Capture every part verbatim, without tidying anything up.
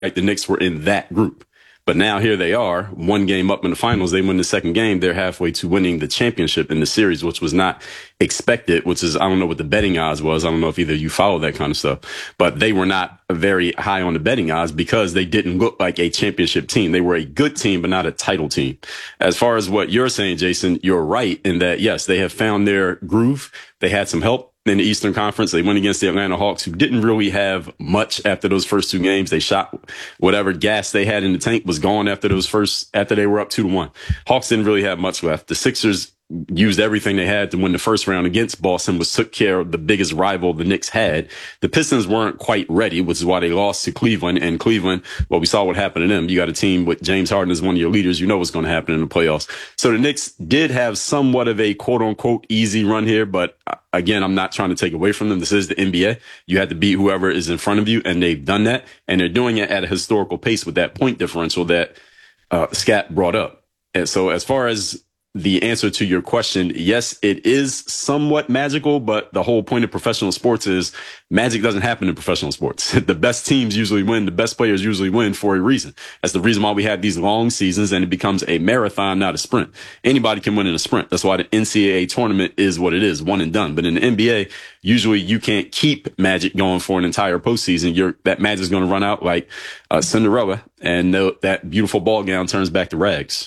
like the Knicks were in that group. But now here they are, one game up in the finals. They win the second game. They're halfway to winning the championship in the series, which was not expected, which is, I don't know what the betting odds was. I don't know if either of you follow that kind of stuff, but they were not very high on the betting odds because they didn't look like a championship team. They were a good team, but not a title team. As far as what you're saying, Jason, you're right in that, yes, they have found their groove. They had some help in the Eastern Conference. They went against the Atlanta Hawks, who didn't really have much after those first two games. They shot whatever gas they had in the tank was gone after those first, after they were up two to one. Hawks didn't really have much left. The Sixers used everything they had to win the first round against Boston, which took care of the biggest rival the Knicks had. The Pistons weren't quite ready, which is why they lost to Cleveland. And Cleveland, well, we saw what happened to them. You got a team with James Harden as one of your leaders. You know what's going to happen in the playoffs. So the Knicks did have somewhat of a quote unquote easy run here, but again, I'm not trying to take away from them. This is the N B A. You have to beat whoever is in front of you, and they've done that. And they're doing it at a historical pace with that point differential that uh, Scat brought up. And so as far as the answer to your question, yes, it is somewhat magical, but the whole point of professional sports is magic doesn't happen in professional sports. The best teams usually win. The best players usually win for a reason. That's the reason why we have these long seasons and it becomes a marathon, not a sprint. Anybody can win in a sprint. That's why the N C double A tournament is what it is, one and done. But in the N B A, usually you can't keep magic going for an entire postseason. You're, that magic is going to run out like uh, Cinderella, and the, that beautiful ball gown turns back to rags.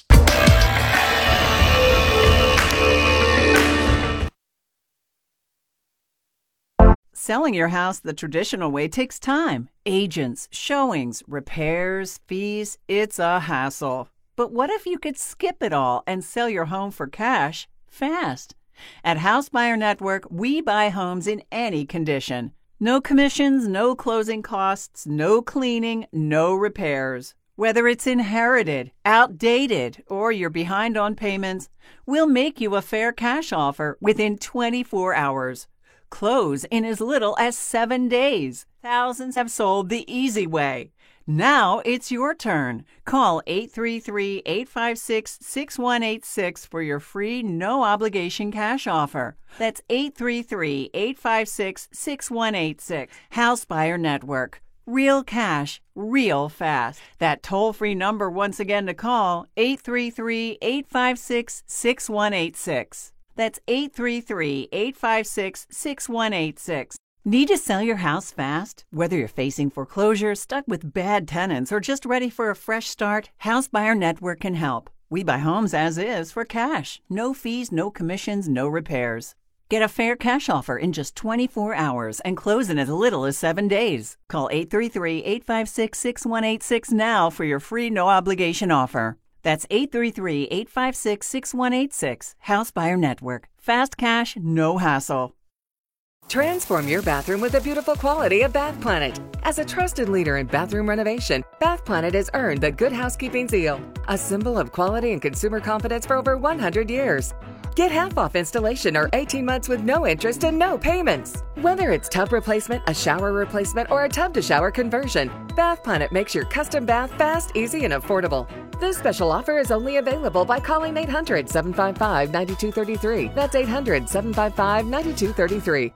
Selling your house the traditional way takes time. Agents, showings, repairs, fees. It's a hassle. But what if you could skip it all and sell your home for cash fast? At House Buyer Network, we buy homes in any condition. No commissions, no closing costs, no cleaning, no repairs. Whether it's inherited, outdated, or you're behind on payments, we'll make you a fair cash offer within twenty-four hours. Close in as little as seven days. Thousands have sold the easy way. Now it's your turn. Call eight three three, eight five six, six one eight six for your free no-obligation cash offer. That's eight three three, eight five six, six one eight six. House Buyer Network. Real cash, real fast. That toll-free number once again to call, eight three three, eight five six, six one eight six. That's eight three three, eight five six, six one eight six. Need to sell your house fast? Whether you're facing foreclosure, stuck with bad tenants, or just ready for a fresh start, House Buyer Network can help. We buy homes as is for cash. No fees, no commissions, no repairs. Get a fair cash offer in just twenty-four hours and close in as little as seven days. Call eight three three, eight five six, six one eight six now for your free no-obligation offer. That's eight three three, eight five six, six one eight six. House Buyer Network. Fast cash, no hassle. Transform your bathroom with the beautiful quality of Bath Planet. As a trusted leader in bathroom renovation, Bath Planet has earned the Good Housekeeping seal, a symbol of quality and consumer confidence for over one hundred years. Get half off installation or eighteen months with no interest and no payments. Whether it's tub replacement, a shower replacement, or a tub-to-shower conversion, Bath Planet makes your custom bath fast, easy, and affordable. This special offer is only available by calling eight hundred, seven five five, nine two three three. That's eight hundred, seven five five, nine two three three.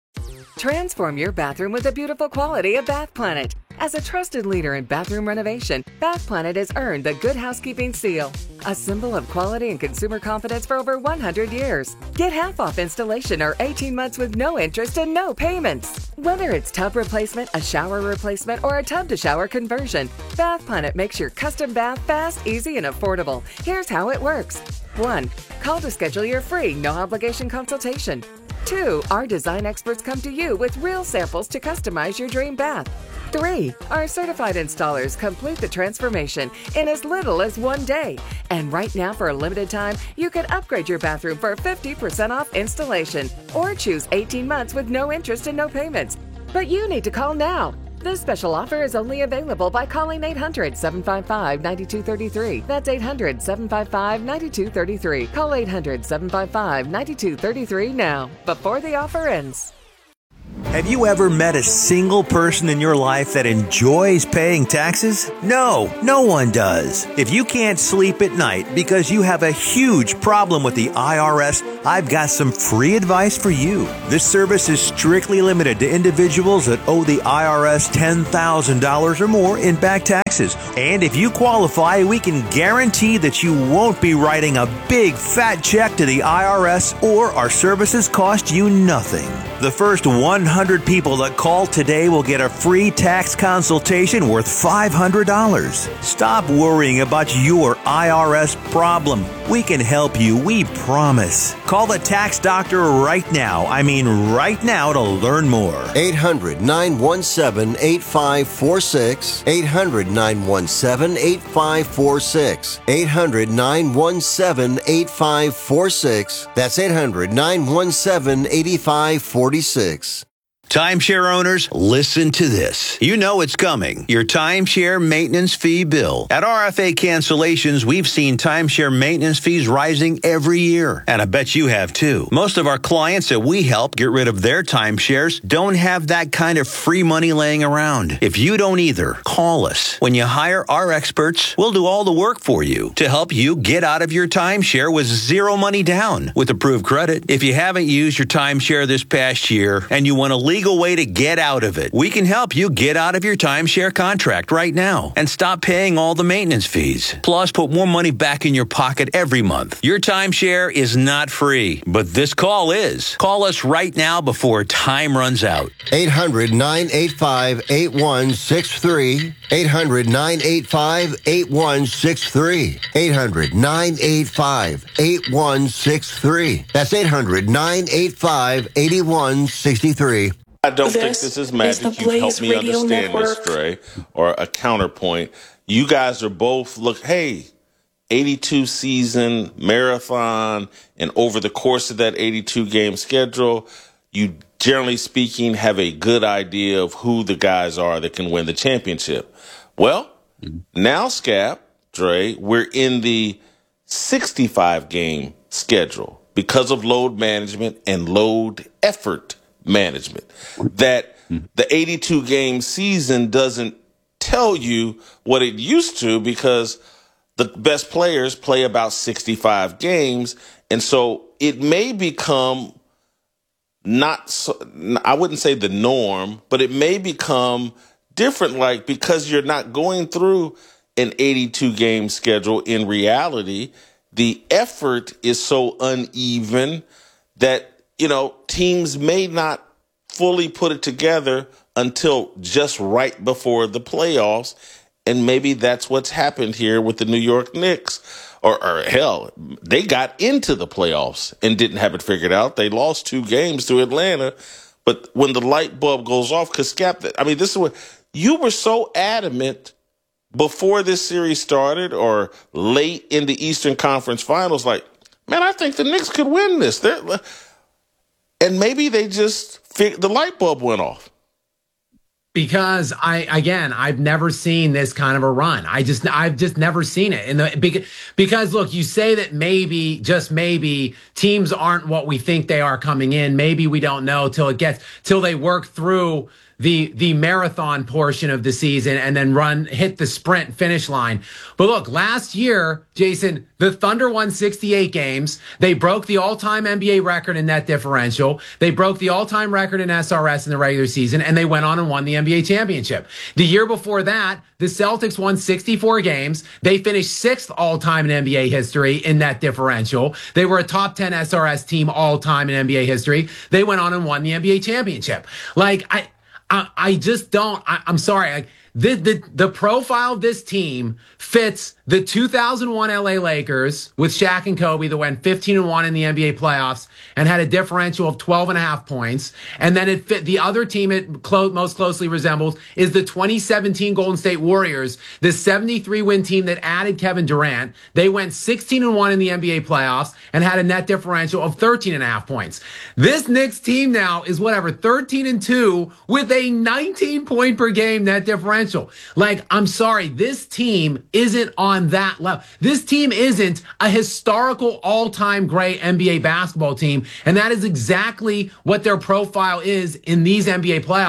Transform your bathroom with the beautiful quality of Bath Planet. As a trusted leader in bathroom renovation, Bath Planet has earned the Good Housekeeping seal, a symbol of quality and consumer confidence for over one hundred years. Get half off installation or eighteen months with no interest and no payments. Whether it's tub replacement, a shower replacement, or a tub-to-shower conversion, Bath Planet makes your custom bath fast, easy, and affordable. Here's how it works. one. Call to schedule your free no-obligation consultation. two. Our design experts come to you with real samples to customize your dream bath. three. Our certified installers complete the transformation in as little as one day. And right now, for a limited time, you can upgrade your bathroom for fifty percent off installation or choose eighteen months with no interest and no payments. But you need to call now. This special offer is only available by calling eight hundred, seven five five, nine two three three. That's eight hundred, seven five five, nine two three three. Call eight hundred, seven five five, nine two three three now, before the offer ends. Have you ever met a single person in your life that enjoys paying taxes? No, no one does. If you can't sleep at night because you have a huge problem with the I R S, I've got some free advice for you. This service is strictly limited to individuals that owe the I R S ten thousand dollars or more in back taxes. And if you qualify, we can guarantee that you won't be writing a big fat check to the I R S, or our services cost you nothing. The first one hundred people that call today will get a free tax consultation worth five hundred dollars. Stop worrying about your I R S problem. We can help you, we promise. Call the tax doctor right now. I mean right now to learn more. eight hundred, nine one seven, eight five four six. eight hundred, nine one seven, eight five four six. eight hundred, nine one seven, eight five four six. That's eight hundred, nine one seven, eight five four six. Timeshare owners, listen to this. You know it's coming. Your timeshare maintenance fee bill. At R F A Cancellations, we've seen timeshare maintenance fees rising every year. And I bet you have too. Most of our clients that we help get rid of their timeshares don't have that kind of free money laying around. If you don't either, call us. When you hire our experts, we'll do all the work for you to help you get out of your timeshare with zero money down with approved credit. If you haven't used your timeshare this past year and you want to legal way to get out of it, we can help you get out of your timeshare contract right now and stop paying all the maintenance fees. Plus, put more money back in your pocket every month. Your timeshare is not free, but this call is. Call us right now before time runs out. eight hundred, nine eight five, eight one six three. eight hundred, nine eight five, eight one six three. eight hundred, nine eight five, eight one six three. That's eight hundred, nine eight five, eight one six three. I don't This think this is magic. is the You helped Blaze me Radio understand Network. this, Dre, or a counterpoint. You guys are both, look, hey, eighty-two season marathon, and over the course of that eighty-two game schedule, you generally speaking have a good idea of who the guys are that can win the championship. Well, now, Scap, Dre, we're in the sixty-five game schedule because of load management and load effort management. That the eighty-two game season doesn't tell you what it used to, because the best players play about sixty-five games. And so it may become not, so, I wouldn't say the norm, but it may become different, like, because you're not going through an eighty-two game schedule. In reality, the effort is so uneven that, you know, teams may not fully put it together until just right before the playoffs. And maybe that's what's happened here with the New York Knicks. Or, or hell, they got into the playoffs and didn't have it figured out. They lost two games to Atlanta. But when the light bulb goes off, because Scap, I mean, this is what you were so adamant before this series started or late in the Eastern Conference Finals, like, man, I think the Knicks could win this. They're, and maybe they just, fig- the light bulb went off. Because I, again, I've never seen this kind of a run. I just, I've just never seen it. And the, because look, you say that maybe, just maybe, teams aren't what we think they are coming in. Maybe we don't know till it gets, till they work through the, the marathon portion of the season and then run, hit the sprint finish line. But look, last year, Jason, the Thunder won sixty-eight games. They broke the all-time N B A record in net differential. They broke the all-time record in S R S in the regular season, and they went on and won the N B A championship. The year before that, the Celtics won sixty-four games. They finished sixth all-time in N B A history in net differential. They were a top ten S R S team all-time in N B A history. They went on and won the N B A championship. Like, I, I, I just don't, I, I'm sorry, like, The, the the profile of this team fits the two thousand one L A Lakers with Shaq and Kobe that went fifteen and one in the N B A playoffs and had a differential of twelve and a half points. And then it fit the other team it clo- most closely resembles is the twenty seventeen Golden State Warriors, the seventy-three win team that added Kevin Durant. They went sixteen and one in the N B A playoffs and had a net differential of thirteen and a half points. This Knicks team now is whatever, thirteen and two with a nineteen point per game net differential. Like, I'm sorry, this team isn't on that level. This team isn't a historical all-time great N B A basketball team, and that is exactly what their profile is in these N B A playoffs.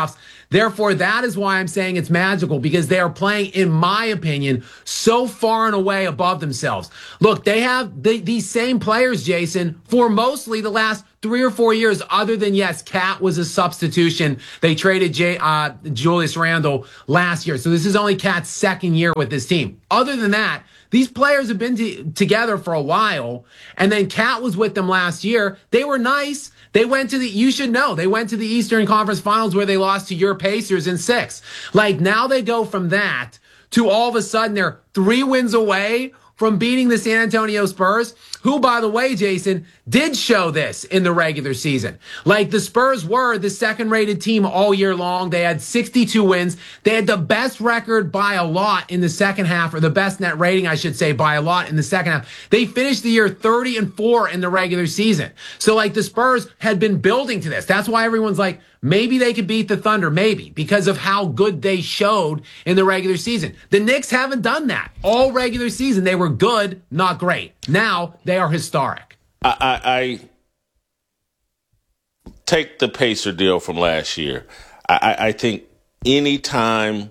Therefore, that is why I'm saying it's magical, because they are playing, in my opinion, so far and away above themselves. Look, they have the, these same players, Jason, for mostly the last three or four years, other than, yes, Cat was a substitution. They traded J, uh, Julius Randle last year. So this is only Cat's second year with this team. Other than that, these players have been t- together for a while. And then Cat was with them last year. They were nice. They went to the, you should know, they went to the Eastern Conference Finals where they lost to your Pacers in six. Like, now they go from that to all of a sudden they're three wins away from beating the San Antonio Spurs, who, by the way, Jason, did show this in the regular season. Like, the Spurs were the second-rated team all year long. They had sixty-two wins. They had the best record by a lot in the second half, or the best net rating, I should say, by a lot in the second half. They finished the year thirty and four in the regular season. So, like, the Spurs had been building to this. That's why everyone's like, maybe they could beat the Thunder, maybe, because of how good they showed in the regular season. The Knicks haven't done that. All regular season, they were good, not great. Now, they are historic. I, I, I take the Pacer deal from last year. I, I think anytime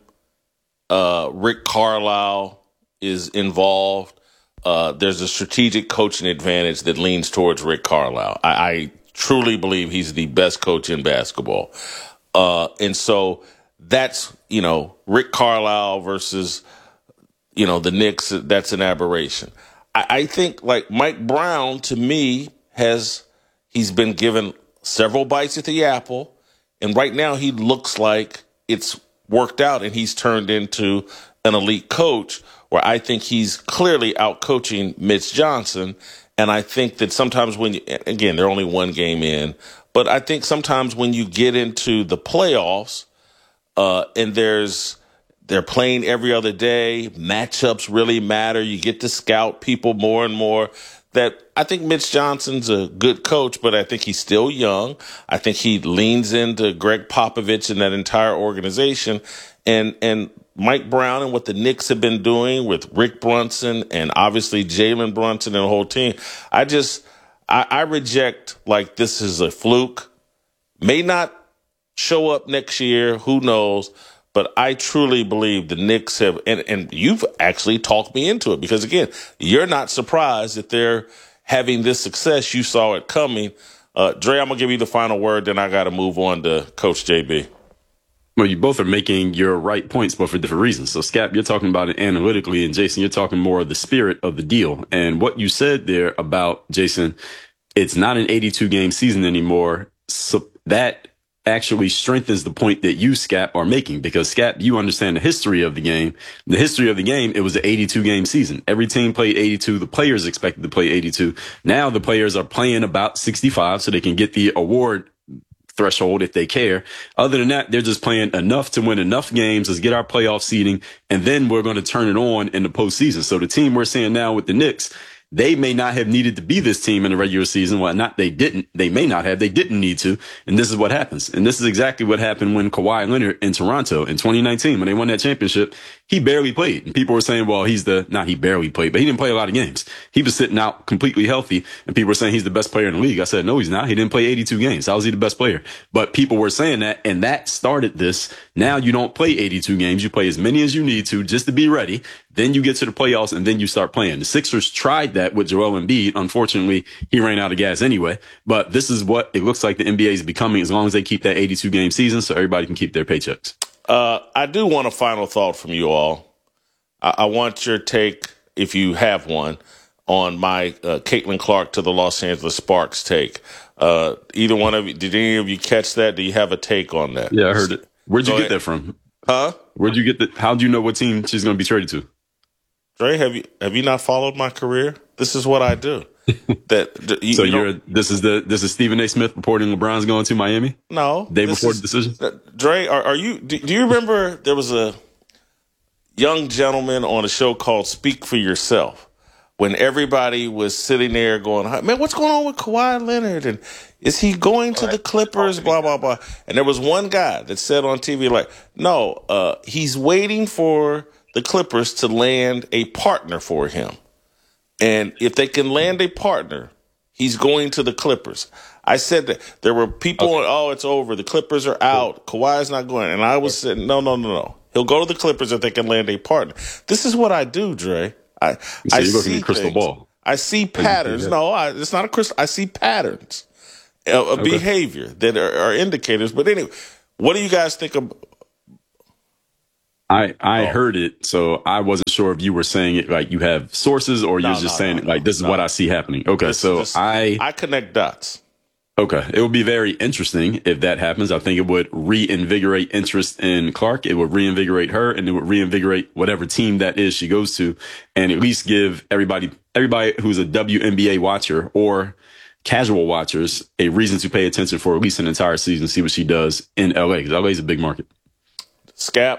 uh, Rick Carlisle is involved, uh, there's a strategic coaching advantage that leans towards Rick Carlisle. I, I truly believe he's the best coach in basketball. Uh, and so that's, you know, Rick Carlisle versus, you know, the Knicks. That's an aberration. I, I think, like, Mike Brown, to me, has, he's been given several bites at the apple. And right now he looks like it's worked out and he's turned into an elite coach, where I think he's clearly out coaching Mitch Johnson. And I think that sometimes when you, again, they're only one game in, but I think sometimes when you get into the playoffs, uh, and there's, they're playing every other day, matchups really matter. You get to scout people more and more. That I think Mitch Johnson's a good coach, but I think he's still young. I think he leans into Greg Popovich and that entire organization. And, and Mike Brown and what the Knicks have been doing with Rick Brunson and obviously Jalen Brunson and the whole team. I just, I, I reject, like, this is a fluke. May not show up next year. Who knows? But I truly believe the Knicks have, and, and you've actually talked me into it, because, again, you're not surprised that they're having this success. You saw it coming. Uh, Dre, I'm going to give you the final word, then I got to move on to Coach J B. Well, you both are making your right points, but for different reasons. So, Scap, you're talking about it analytically, and Jason, you're talking more of the spirit of the deal. And what you said there about, Jason, it's not an eighty-two game season anymore. So that actually strengthens the point that you, Scap, are making, because, Scap, you understand the history of the game. The history of the game, it was an eighty-two game season. Every team played eighty-two. The players expected to play eighty-two. Now the players are playing about sixty-five so they can get the award threshold if they care. Other than that, they're just playing enough to win enough games. Let's get our playoff seeding, and then we're going to turn it on in the postseason. So the team we're seeing now with the Knicks, they may not have needed to be this team in the regular season. Well, not they didn't. They may not have. They didn't need to. And this is what happens. And this is exactly what happened when Kawhi Leonard in Toronto in twenty nineteen, when they won that championship, he barely played. And people were saying, well, he's the, not he barely played, but he didn't play a lot of games. He was sitting out completely healthy. And people were saying he's the best player in the league. I said, no, he's not. He didn't play eighty-two games. How was he the best player? But people were saying that, and that started this. Now you don't play eighty-two games. You play as many as you need to just to be ready. Then you get to the playoffs, and then you start playing. The Sixers tried that with Joel Embiid. Unfortunately, he ran out of gas anyway. But this is what it looks like the N B A is becoming, as long as they keep that eighty-two game season, so everybody can keep their paychecks. Uh, I do want a final thought from you all. I, I want your take, if you have one, on my uh, Caitlin Clark to the Los Angeles Sparks take. Uh, either one of you, did any of you catch that? Do you have a take on that? Yeah, I heard it. Where'd you Go get ahead. that from? Huh? Where'd you get that? How'd you know what team she's going to be traded to? Dre, have you have you not followed my career? This is what I do. That you, So you you're this is the this is Stephen A. Smith reporting LeBron's going to Miami no day this before is- the decision. uh, Dre, are, are you? Do, do you remember there was a young gentleman on a show called Speak for Yourself, when everybody was sitting there going, man, what's going on with Kawhi Leonard? And is he going to the Clippers? Blah, blah, blah. And there was one guy that said on T V, like, no, uh, he's waiting for the Clippers to land a partner for him. And if they can land a partner, He's going to the Clippers. I said that there were people, okay. oh, it's over. The Clippers are out. Kawhi's not going. And I was saying, no, no, no, no. He'll go to the Clippers if they can land a partner. This is what I do, Dre. I, so I you're see crystal things. ball. I see patterns. No, I, it's not a crystal. I see patterns of, of okay. behavior that are, are indicators. But anyway, what do you guys think of? I, I oh. heard it, so I wasn't sure if you were saying it like you have sources or you're no, just no, saying no, it like this is no. what I see happening. Okay, this, so this, I I connect dots. Okay, it would be very interesting if that happens. I think it would reinvigorate interest in Clark. It would reinvigorate her, and it would reinvigorate whatever team that is she goes to, and at least give everybody everybody who's a W N B A watcher or casual watchers a reason to pay attention for at least an entire season, see what she does in L A, because L A is a big market. Scap.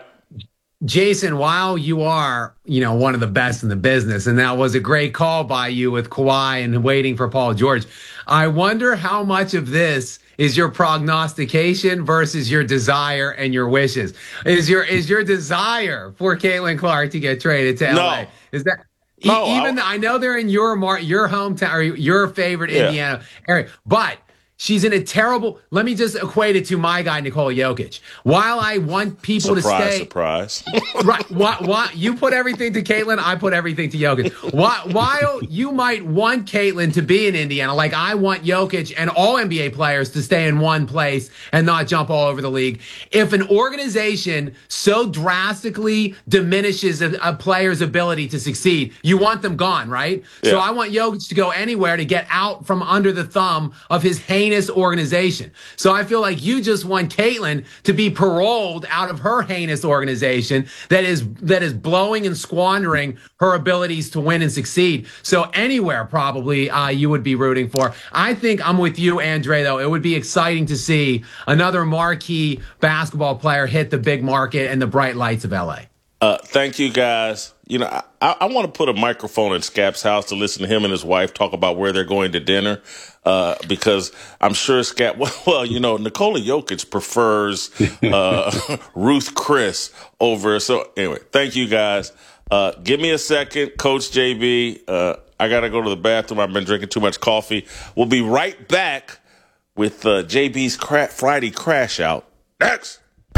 Jason, while you are, you know, one of the best in the business, and that was a great call by you with Kawhi and waiting for Paul George, I wonder how much of this is your prognostication versus your desire and your wishes. Is your is your desire for Caitlin Clark to get traded to L A? No. Is that no, e- even? I know they're in your mar- your hometown or your favorite yeah. Indiana area, but. She's in a terrible. Let me just equate it to my guy Nikola Jokic. While I want people surprise, to stay, surprise, right? Why, why you put everything to Caitlin, I put everything to Jokic. Why, while you might want Caitlin to be in Indiana, like I want Jokic and all N B A players to stay in one place and not jump all over the league. If an organization so drastically diminishes a, a player's ability to succeed, you want them gone, right? Yeah. So I want Jokic to go anywhere to get out from under the thumb of his heinous organization. So I feel like you just want Caitlin to be paroled out of her heinous organization that is that is blowing and squandering her abilities to win and succeed. So anywhere probably uh, you would be rooting for. I think I'm with you, Andre, though. It would be exciting to see another marquee basketball player hit the big market and the bright lights of L A. Uh, thank you, guys. You know, I, I want to put a microphone in Scap's house to listen to him and his wife talk about where they're going to dinner, uh, because I'm sure Scap, well, well, you know, Nikola Jokic prefers uh, Ruth Chris over. So anyway, thank you, guys. Uh, give me a second, Coach J B. Uh, I got to go to the bathroom. I've been drinking too much coffee. We'll be right back with uh, J B's cra- Friday Crash Out. Next.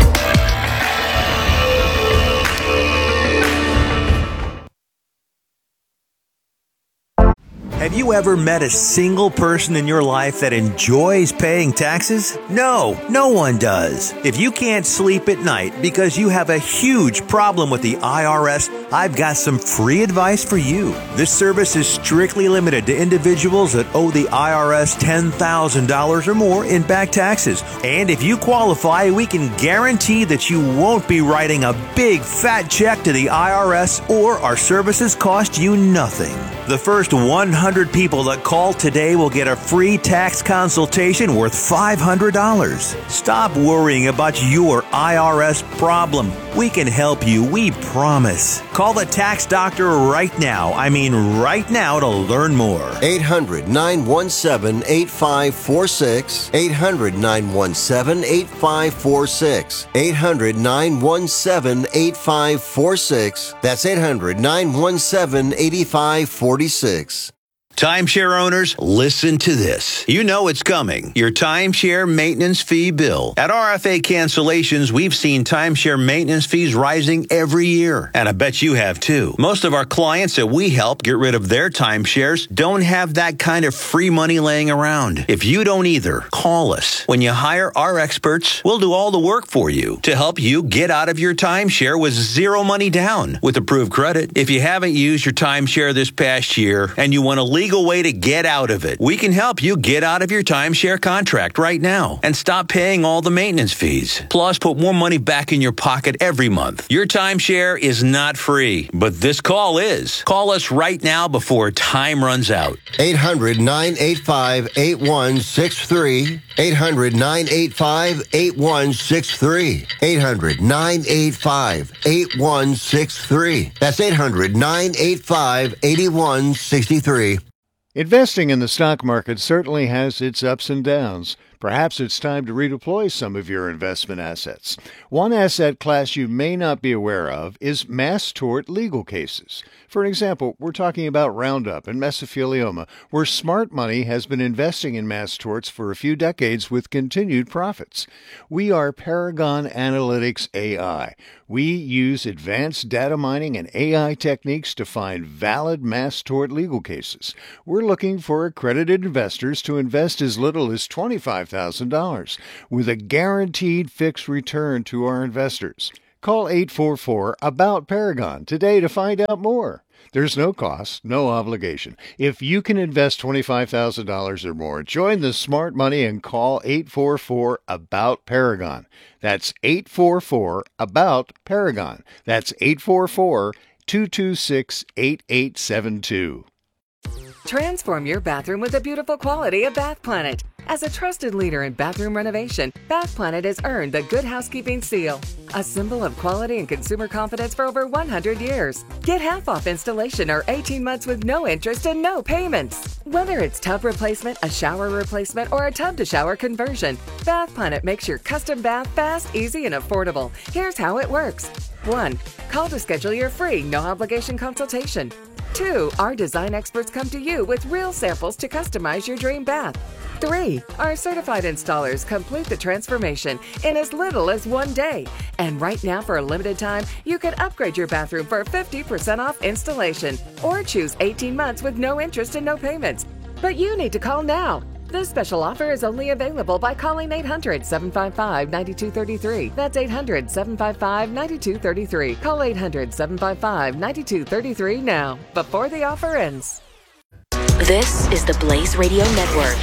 Have you ever met a single person in your life that enjoys paying taxes? No, no one does. If you can't sleep at night because you have a huge problem with the I R S, I've got some free advice for you. This service is strictly limited to individuals that owe the I R S ten thousand dollars or more in back taxes. And if you qualify, we can guarantee that you won't be writing a big fat check to the I R S, or our services cost you nothing. The first one hundred people that call today will get a free tax consultation worth five hundred dollars. Stop worrying about your I R S problem. We can help you, we promise. Call the tax doctor right now. I mean right now to learn more. eight hundred, nine one seven, eight five four six. eight hundred, nine one seven, eight five four six. eight hundred, nine one seven, eight five four six. That's eight hundred, nine one seven, eight five four six. Timeshare owners, listen to this. You know it's coming. Your timeshare maintenance fee bill. At R F A Cancellations, we've seen timeshare maintenance fees rising every year. And I bet you have too. Most of our clients that we help get rid of their timeshares don't have that kind of free money laying around. If you don't either, call us. When you hire our experts, we'll do all the work for you to help you get out of your timeshare with zero money down with approved credit. If you haven't used your timeshare this past year and you want to leave legal way to get out of it. We can help you get out of your timeshare contract right now and stop paying all the maintenance fees. Plus, put more money back in your pocket every month. Your timeshare is not free, but this call is. Call us right now before time runs out. eight hundred, nine eight five, eight one six three. eight hundred, nine eight five, eight one six three. eight hundred, nine eight five, eight one six three. That's eight hundred, nine eight five, eight one six three. Investing in the stock market certainly has its ups and downs, Perhaps it's time to redeploy some of your investment assets. One asset class you may not be aware of is mass tort legal cases. For example, we're talking about Roundup and mesothelioma, where smart money has been investing in mass torts for a few decades with continued profits. We are Paragon Analytics A I. We use advanced data mining and A I techniques to find valid mass tort legal cases. We're looking for accredited investors to invest as little as twenty-five thousand dollars with a guaranteed fixed return to our investors. Call eight four four, ABOUT Paragon today to find out more. There's no cost, no obligation. If you can invest twenty-five thousand dollars or more, join the smart money and call eight four four, ABOUT Paragon. That's eight four four, ABOUT Paragon. That's eight four four, two two six, eight eight seven two. Transform your bathroom with the beautiful quality of Bath Planet. As a trusted leader in bathroom renovation, Bath Planet has earned the Good Housekeeping seal, a symbol of quality and consumer confidence for over one hundred years. Get half off installation or eighteen months with no interest and no payments. Whether it's tub replacement, a shower replacement, or a tub-to-shower conversion, Bath Planet makes your custom bath fast, easy, and affordable. Here's how it works. one. Call to schedule your free, no-obligation consultation. two. Our design experts come to you with real samples to customize your dream bath. three. Our certified installers complete the transformation in as little as one day. And right now, for a limited time, you can upgrade your bathroom for fifty percent off installation or choose eighteen months with no interest and no payments. But you need to call now. This special offer is only available by calling eight hundred, seven five five, nine two three three. That's eight hundred, seven five five, nine two three three. Call eight hundred, seven five five, nine two three three now, before the offer ends. This is the Blaze Radio Network.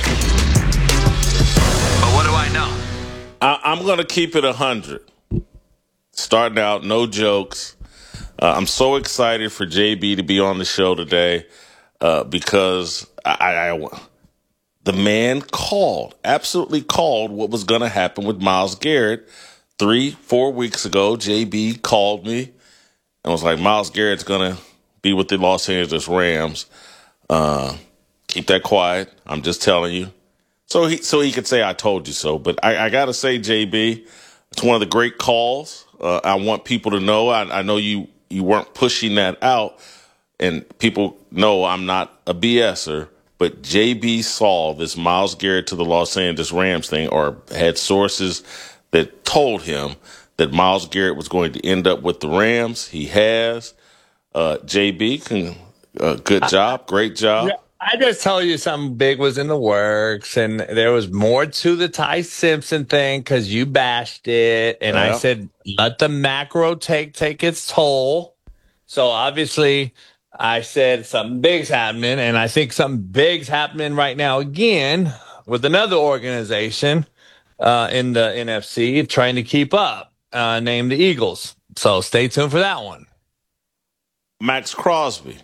But what do I know? I, I'm going to keep it one hundred. Starting out, no jokes. Uh, I'm so excited for J B to be on the show today uh, because I, I, I the man called, absolutely called what was going to happen with Myles Garrett. Three, four weeks ago, J B called me and was like, Myles Garrett's going to be with the Los Angeles Rams. Uh, keep that quiet. I'm just telling you. So he so he could say, I told you so. But I, I got to say, J B, it's one of the great calls. Uh, I want people to know. I, I know you, you weren't pushing that out. And people know I'm not a BSer. But J B saw this Myles Garrett to the Los Angeles Rams thing, or had sources that told him that Myles Garrett was going to end up with the Rams. He has. Uh, J B, can, uh, good job. Great job. I just tell you something big was in the works, and there was more to the Ty Simpson thing because you bashed it. And yeah. I said, let the macro take take its toll. So obviously I said something big's happening, and I think something big's happening right now again with another organization uh, in the N F C trying to keep up, uh, named the Eagles. So stay tuned for that one. Max Crosby.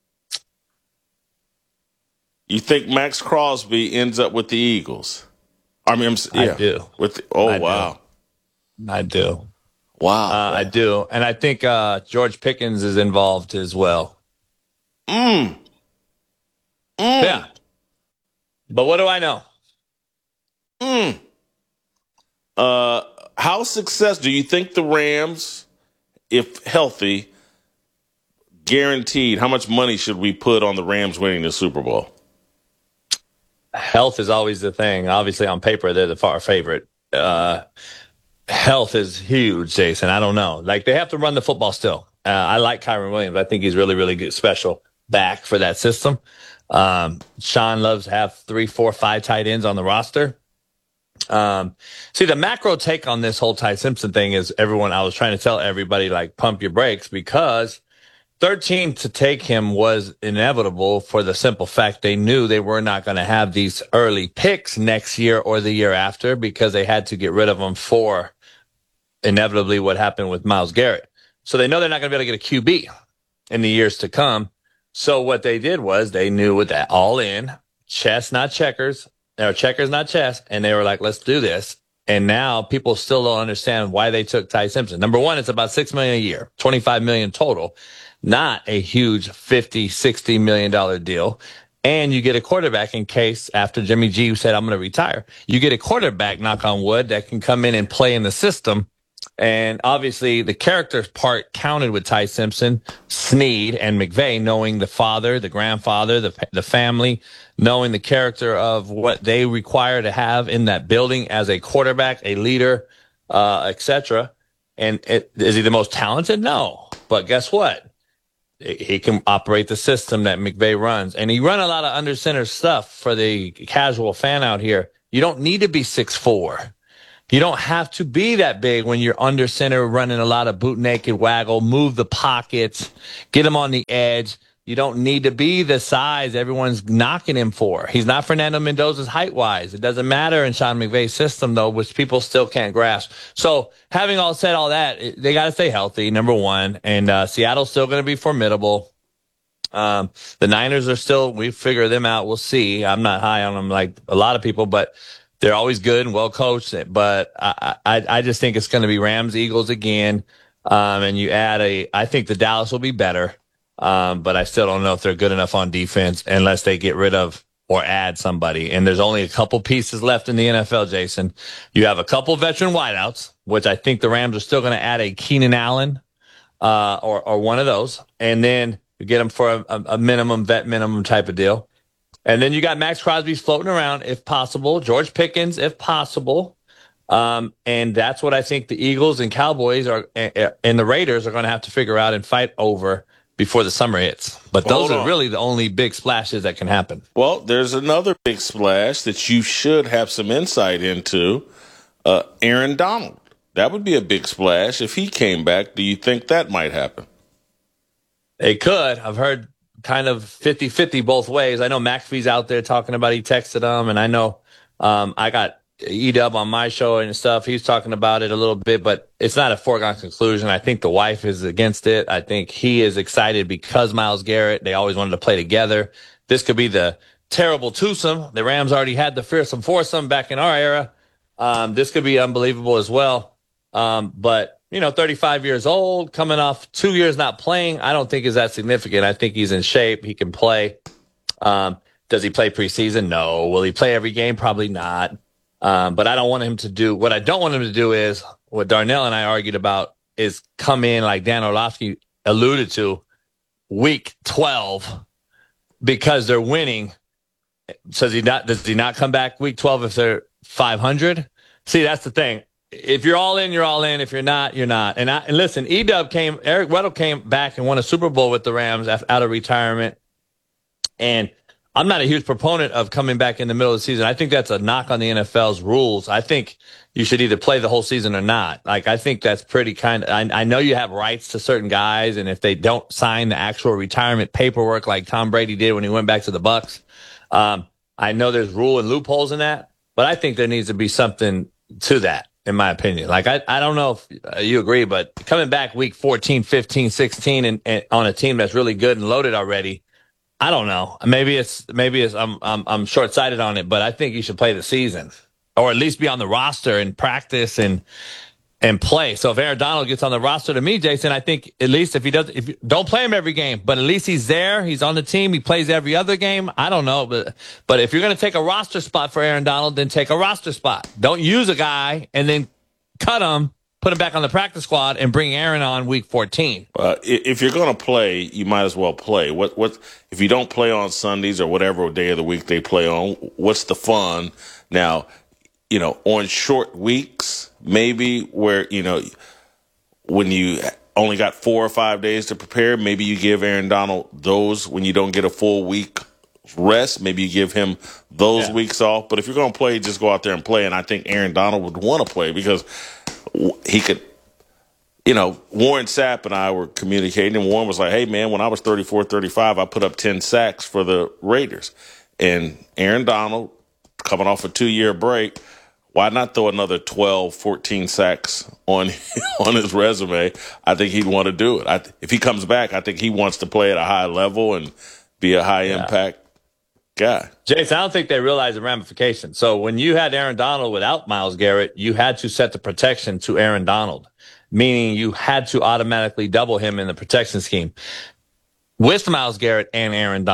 You think Max Crosby ends up with the Eagles? I mean, I'm, yeah, I do. With the, oh, I wow. Do. I do. Wow. Uh, I do. And I think uh, George Pickens is involved as well. Mm. Mm. Yeah. But what do I know? Mm. Uh, how success do you think the Rams, if healthy, guaranteed, how much money should we put on the Rams winning the Super Bowl? Health is always the thing. Obviously, on paper, they're the far favorite. Uh, health is huge, Jason. I don't know. Like, they have to run the football still. Uh, I like Kyron Williams. I think he's really, really good, special back for that system. Um, Sean loves to have three, four, five tight ends on the roster. Um, see, the macro take on this whole Ty Simpson thing is everyone, I was trying to tell everybody, like, pump your brakes, because thirteen to take him was inevitable for the simple fact they knew they were not going to have these early picks next year or the year after, because they had to get rid of them for inevitably what happened with Myles Garrett. So they know they're not going to be able to get a Q B in the years to come. So what they did was they knew with that all in, chess, not checkers, or checkers, not chess. And they were like, let's do this. And now people still don't understand why they took Ty Simpson. Number one, it's about six million dollars a year, twenty-five million dollars total, not a huge fifty, sixty million dollars deal. and you get a quarterback in case after Jimmy G said, I'm going to retire, you get a quarterback, knock on wood, that can come in and play in the system. And obviously the character part counted with Ty Simpson, Snead, and McVay, knowing the father, the grandfather, the the family, knowing the character of what they require to have in that building as a quarterback, a leader, uh, et cetera. And it, is he the most talented? No. But guess what? He can operate the system that McVay runs. And he run a lot of under center stuff for the casual fan out here. You don't need to be six foot four. You don't have to be that big when you're under center, running a lot of boot naked waggle, move the pockets, get him on the edge. You don't need to be the size everyone's knocking him for. He's not Fernando Mendoza's height-wise. It doesn't matter in Sean McVay's system, though, which people still can't grasp. So having all said all that, they got to stay healthy, number one. And uh, Seattle's still going to be formidable. Um, the Niners are still, we figure them out. We'll see. I'm not high on them like a lot of people, but they're always good and well coached. But I, I, I just think it's going to be Rams, Eagles again. Um, and you add a, I think the Dallas will be better. Um, but I still don't know if they're good enough on defense unless they get rid of or add somebody. And there's only a couple pieces left in the N F L, Jason. You have a couple veteran wideouts, which I think the Rams are still going to add a Keenan Allen, uh, or, or one of those. And then you get them for a, a minimum vet minimum type of deal. And then you got Max Crosby's floating around if possible, George Pickens if possible. Um, and that's what I think the Eagles and Cowboys are, and the Raiders are going to have to figure out and fight over before the summer hits. But those are really the only big splashes that can happen. Well, there's another big splash that you should have some insight into. Uh, Aaron Donald. That would be a big splash if he came back. Do you think that might happen? It could. I've heard kind of fifty-fifty both ways. I know McAfee's out there talking about he texted him, and I know um, I got E-Dub on my show and stuff. He's talking about it a little bit, but it's not a foregone conclusion. I think the wife is against it. I think he is excited because Myles Garrett, they always wanted to play together. This could be the terrible twosome. The Rams already had the fearsome foursome back in our era. Um, this could be unbelievable as well. Um, but, you know, thirty-five years old, coming off two years not playing, I don't think is that significant. I think he's in shape. He can play. Um, does he play preseason? No. Will he play every game? Probably not. Um, but I don't want him to do, what I don't want him to do is, what Darnell and I argued about, is come in like Dan Orlovsky alluded to, week twelve, because they're winning. So does he not, does he not come back week twelve if they're five hundred? See, that's the thing. If you're all in, you're all in. If you're not, you're not. And, I, and listen, E-Dub came, Eric Weddle came back and won a Super Bowl with the Rams out of retirement. And I'm not a huge proponent of coming back in the middle of the season. I think that's a knock on the N F L's rules. I think you should either play the whole season or not. Like, I think that's pretty kind of, I, I know you have rights to certain guys, and if they don't sign the actual retirement paperwork like Tom Brady did when he went back to the Bucs, um, I know there's rule and loopholes in that, but I think there needs to be something to that, in my opinion. Like, I, I don't know if uh, you agree, but coming back week fourteen, fifteen, sixteen and, and on a team that's really good and loaded already, I don't know. Maybe it's maybe it's I'm I'm I'm short-sighted on it, but I think you should play the season, or at least be on the roster and practice and and play. So if Aaron Donald gets on the roster, to me, Jason, I think at least if he does, if you, don't play him every game, but at least he's there. He's on the team. He plays every other game. I don't know, but but if you're going to take a roster spot for Aaron Donald, then take a roster spot. Don't use a guy and then cut him, put him back on the practice squad, and bring Aaron on week fourteen. Uh, if you're going to play, you might as well play. What what if you don't play on Sundays or whatever day of the week they play on? What's the fun? Now, you know, on short weeks, maybe where, you know, when you only got four or five days to prepare, maybe you give Aaron Donald those when you don't get a full week rest. Maybe you give him those yeah. weeks off. But if you're going to play, just go out there and play. And I think Aaron Donald would want to play because he could, you know, Warren Sapp and I were communicating, and Warren was like, hey, man, when I was thirty-four, thirty-five, I put up ten sacks for the Raiders. And Aaron Donald, coming off a two-year break, why not throw another twelve, fourteen sacks on on his resume? I think he'd want to do it. I, if he comes back, I think he wants to play at a high level and be a high-impact yeah. guy. Jason, I don't think they realize the ramifications. So when you had Aaron Donald without Myles Garrett, you had to set the protection to Aaron Donald, meaning you had to automatically double him in the protection scheme. With Myles Garrett and Aaron Donald,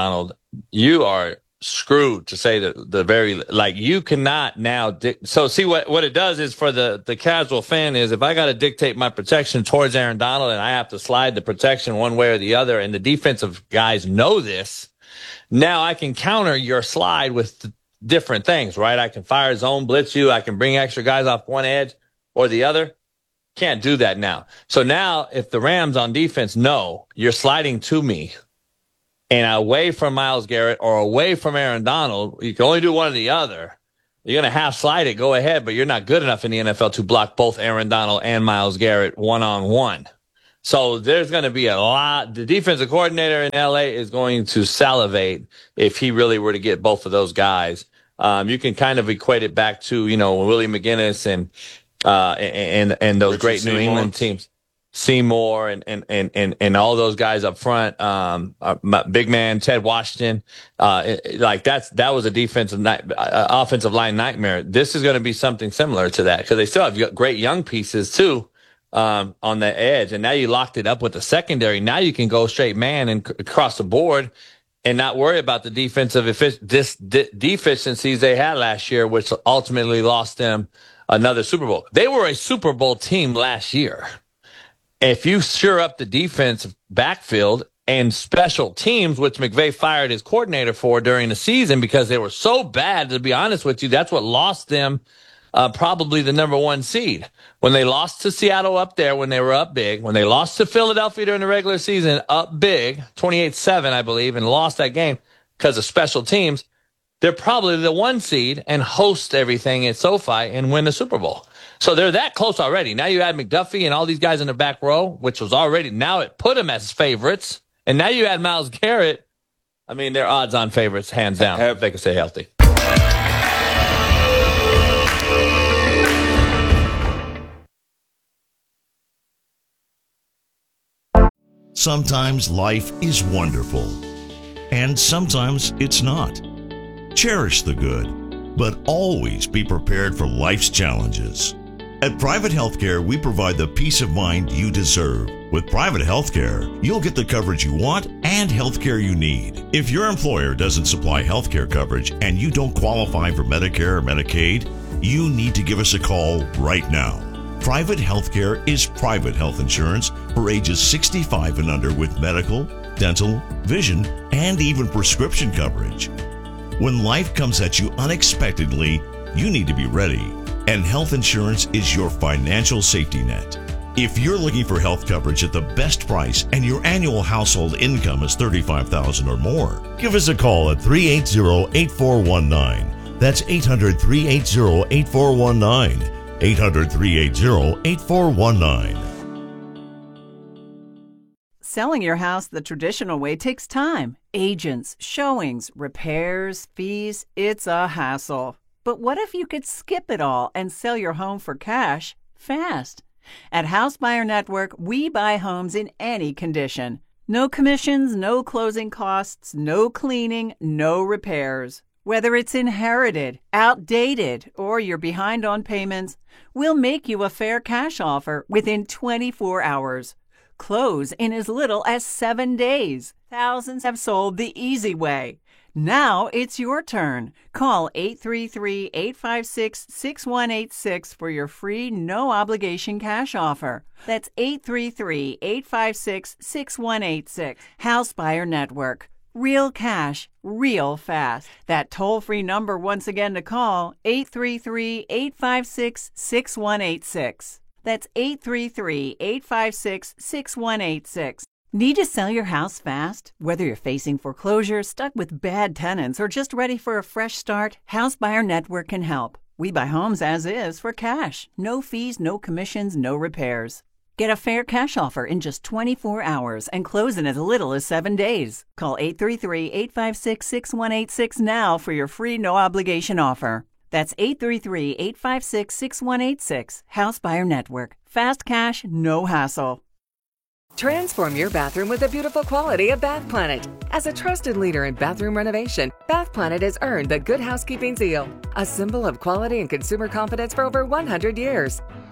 you are screwed, to say the, the very, like, you cannot now. Di- so see what, what it does is for the, the casual fan is if I got to dictate my protection towards Aaron Donald and I have to slide the protection one way or the other, and the defensive guys know this, now I can counter your slide with different things, right? I can fire zone blitz you. I can bring extra guys off one edge or the other. Can't do that now. So now if the Rams on defense know you're sliding to me and away from Myles Garrett or away from Aaron Donald, you can only do one or the other. You're going to half slide it, go ahead, but you're not good enough in the N F L to block both Aaron Donald and Myles Garrett one-on-one. So there's going to be a lot. The defensive coordinator in L A is going to salivate if he really were to get both of those guys. Um, you can kind of equate it back to, you know, Willie McGinnis and, uh, and, and those Richard great New Seymour. England teams. Seymour and, and, and, and, and all those guys up front, um, uh, big man, Ted Washington, uh, it, like that's, that was a defensive night, uh, offensive line nightmare. This is going to be something similar to that because they still have great young pieces too, um, on the edge. And now you locked it up with the secondary. Now you can go straight man and c- across the board and not worry about the defensive effic- dis- de- deficiencies they had last year, which ultimately lost them another Super Bowl. They were a Super Bowl team last year. If you sure up the defensive backfield and special teams, which McVay fired his coordinator for during the season because they were so bad, to be honest with you, that's what lost them uh, probably the number one seed. When they lost to Seattle up there, when they were up big, when they lost to Philadelphia during the regular season up big, twenty-eight seven, I believe, and lost that game because of special teams, they're probably the one seed and host everything at SoFi and win the Super Bowl. So they're that close already. Now you add McDuffie and all these guys in the back row, which was already, now it put them as favorites. And now you add Myles Garrett. I mean, they're odds on favorites, hands down, Have, if they can stay healthy. Sometimes life is wonderful, and sometimes it's not. Cherish the good, but always be prepared for life's challenges. At Private Healthcare, we provide the peace of mind you deserve. With Private Healthcare, you'll get the coverage you want and healthcare you need. If your employer doesn't supply healthcare coverage and you don't qualify for Medicare or Medicaid, you need to give us a call right now. Private Healthcare is private health insurance for ages sixty-five and under with medical, dental, vision, and even prescription coverage. When life comes at you unexpectedly, you need to be ready, and health insurance is your financial safety net. If you're looking for health coverage at the best price and your annual household income is thirty-five thousand dollars or more, give us a call at three eight zero, eight four one nine. That's eight hundred, three eight zero, eight four one nine. eight hundred, three eight zero, eight four one nine. Selling your house the traditional way takes time. Agents, showings, repairs, fees, it's a hassle. But what if you could skip it all and sell your home for cash fast? At House Buyer Network, we buy homes in any condition. No commissions, no closing costs, no cleaning, no repairs. Whether it's inherited, outdated, or you're behind on payments, we'll make you a fair cash offer within twenty-four hours. Close in as little as seven days. Thousands have sold the easy way. Now it's your turn. Call eight three three, eight five six, six one eight six for your free, no-obligation cash offer. That's eight three three, eight five six, six one eight six. House Buyer Network. Real cash, real fast. That toll-free number once again to call, eight three three, eight five six, six one eight six. That's eight three three, eight five six, six one eight six. Need to sell your house fast? Whether you're facing foreclosure, stuck with bad tenants, or just ready for a fresh start, House Buyer Network can help. We buy homes as is for cash. No fees, no commissions, no repairs. Get a fair cash offer in just twenty-four hours and close in as little as seven days. Call eight three three, eight five six, six one eight six now for your free no-obligation offer. That's eight three three, eight five six, six one eight six. House Buyer Network. Fast cash, no hassle. Transform your bathroom with the beautiful quality of Bath Planet. As a trusted leader in bathroom renovation, Bath Planet has earned the Good Housekeeping seal, a symbol of quality and consumer confidence for over one hundred years.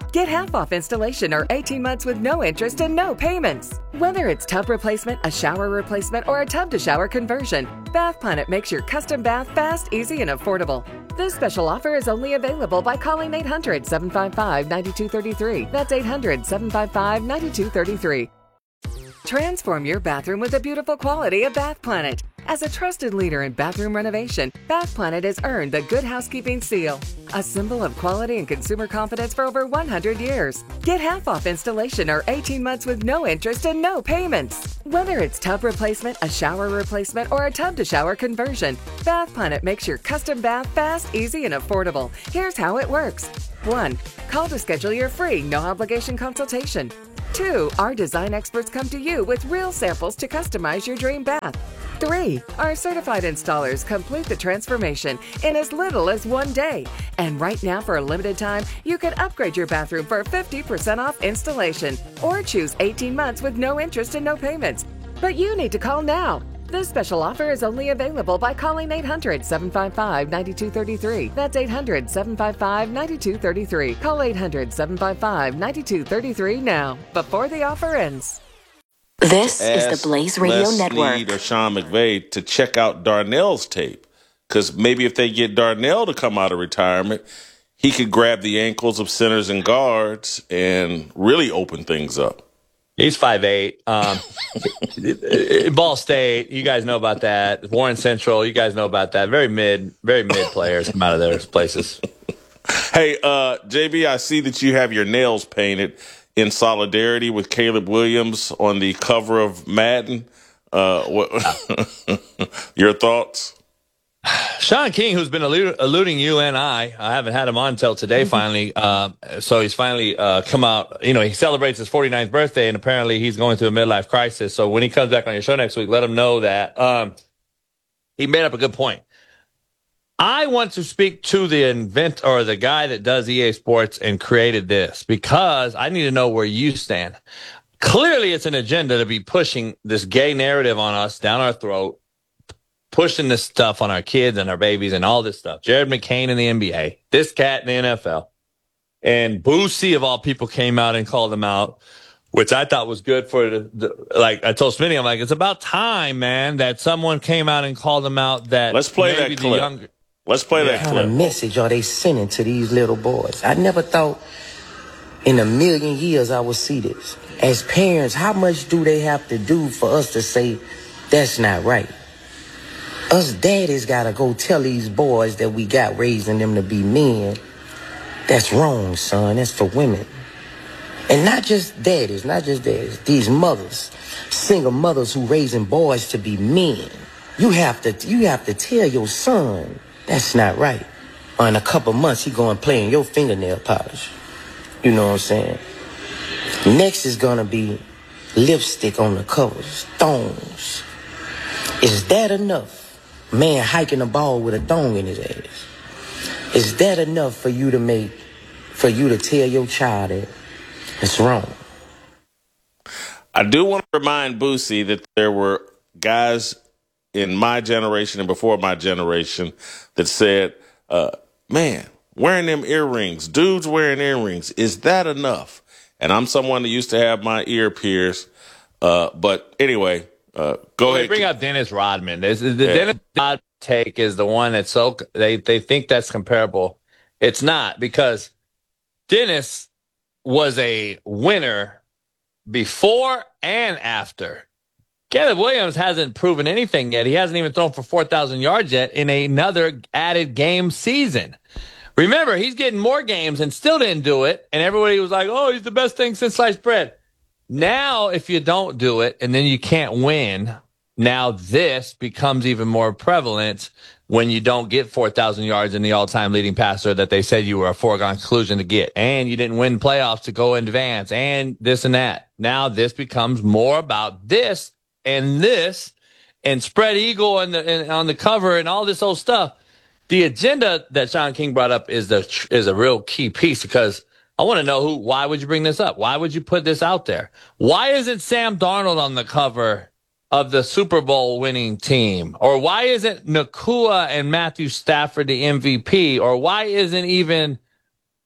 Get half off installation or eighteen months with no interest and no payments. Whether it's tub replacement, a shower replacement, or a tub-to-shower conversion, Bath Planet makes your custom bath fast, easy, and affordable. This special offer is only available by calling eight hundred, seven five five, nine two three three. That's eight hundred, seven five five, nine two three three. Transform your bathroom with the beautiful quality of Bath Planet. As a trusted leader in bathroom renovation, Bath Planet has earned the Good Housekeeping seal, a symbol of quality and consumer confidence for over one hundred years. Get half off installation or eighteen months with no interest and no payments. Whether it's tub replacement, a shower replacement, or a tub-to-shower conversion, Bath Planet makes your custom bath fast, easy, and affordable. Here's how it works. one. Call to schedule your free, no-obligation consultation. two. Our design experts come to you with real samples to customize your dream bath. three. Our certified installers complete the transformation in as little as one day. And right now, for a limited time, you can upgrade your bathroom for fifty percent off installation or choose eighteen months with no interest and no payments. But you need to call now. This special offer is only available by calling eight hundred, seven five five, nine two three three. That's eight hundred, seven five five, nine two three three. Call eight hundred, seven five five, nine two three three now, before the offer ends. This is the Blaze Radio Les Network. Snead or Sean McVay to check out Darnell's tape. Because maybe if they get Darnell to come out of retirement, he could grab the ankles of centers and guards and really open things up. He's five eight. Um, Ball State, you guys know about that. Warren Central, you guys know about that. Very mid, very mid players come out of those places. Hey, uh, J B, I see that you have your nails painted in solidarity with Caleb Williams on the cover of Madden. Uh, what, your thoughts? Sean King, who's been eluding, eluding you and I, I haven't had him on until today, finally. Uh, so he's finally uh, come out. You know, he celebrates his forty-ninth birthday, and apparently he's going through a midlife crisis. So when he comes back on your show next week, let him know that um, he made up a good point. I want to speak to the invent or the guy that does E A Sports and created this because I need to know where you stand. Clearly, it's an agenda to be pushing this gay narrative on us down our throat, pushing this stuff on our kids and our babies and all this stuff. Jared McCain in the N B A, this cat in the N F L, and Boosie of all people came out and called him out, which I thought was good for the, the like I told Smitty, I'm like, it's about time, man, that someone came out and called him out. That let's play maybe that clip. The younger, let's play yeah. that What clip. kind of message are they sending to these little boys? I never thought in a million years I would see this. As parents, how much do they have to do for us to say that's not right? Us daddies gotta go tell these boys that we got raising them to be men. That's wrong, son. That's for women. And not just daddies, not just daddies. These mothers, single mothers who raising boys to be men. You have to, you have to tell your son that's not right. Or in a couple months, he going playing your fingernail polish. You know what I'm saying? Next is gonna be lipstick on the covers, stones. Is that enough? Man hiking a ball with a thong in his ass. Is that enough for you to make, for you to tell your child that it's wrong? I do want to remind Boosie that there were guys in my generation and before my generation that said, uh, man, wearing them earrings, dudes wearing earrings, is that enough? And I'm someone that used to have my ear pierced. Uh, but anyway, Uh, go well, ahead. They bring up Dennis Rodman. This is the yeah. Dennis Rodman take is the one that's so they they think that's comparable. It's not, because Dennis was a winner before and after. Caleb Williams hasn't proven anything yet. He hasn't even thrown for four thousand yards yet in another added game season. Remember, he's getting more games and still didn't do it. And everybody was like, oh, he's the best thing since sliced bread. Now, if you don't do it and then you can't win, now this becomes even more prevalent when you don't get four thousand yards in the all-time leading passer that they said you were a foregone conclusion to get. And you didn't win playoffs to go in advance and this and that. Now this becomes more about this and this and spread eagle and, the, and on the cover and all this old stuff. The agenda that Sean King brought up is the is a real key piece, because I want to know who. Why would you bring this up? Why would you put this out there? Why isn't Sam Darnold on the cover of the Super Bowl winning team? Or why isn't Nakua and Matthew Stafford the M V P? Or why isn't even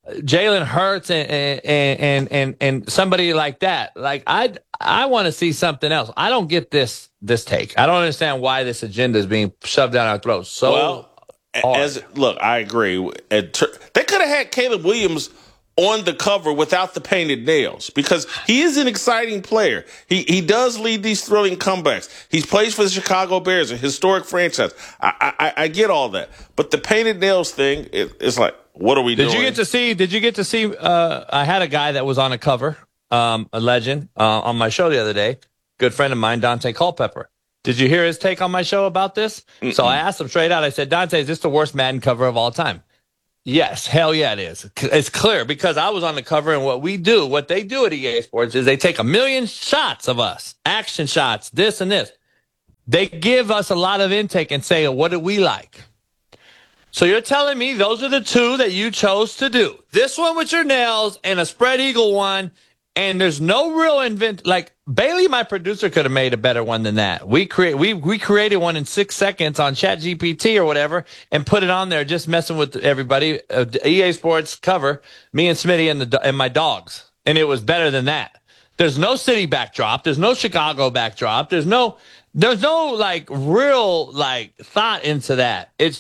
Jalen Hurts and and, and and and somebody like that. Like I I want to see something else. I don't get this this take. I don't understand why this agenda is being shoved down our throats. So well, hard. as look, I agree. They could have had Caleb Williams on the cover without the painted nails because he is an exciting player. He he does lead these thrilling comebacks. He plays for the Chicago Bears, a historic franchise. I I, I get all that, but the painted nails thing is it, like. What are we did doing? Did you get to see? Did you get to see? Uh, I had a guy that was on a cover, um, a legend, uh, on my show the other day. Good friend of mine, Dante Culpepper. Did you hear his take on my show about this? Mm-mm. So I asked him straight out. I said, Dante, is this the worst Madden cover of all time? Yes, hell yeah, it is. It's clear because I was on the cover, and what we do, what they do at E A Sports is they take a million shots of us, action shots, this and this. They give us a lot of intake and say, what do we like? So you're telling me those are the two that you chose to do. This one with your nails and a spread eagle one, and there's no real invent. Like Bailey, my producer, could have made a better one than that. We create we we created one in six seconds on ChatGPT or whatever, and put it on there, just messing with everybody. Uh, E A Sports cover, me and Smitty and the and my dogs, and it was better than that. There's no city backdrop. There's no Chicago backdrop. There's no. There's no like real like thought into that. It's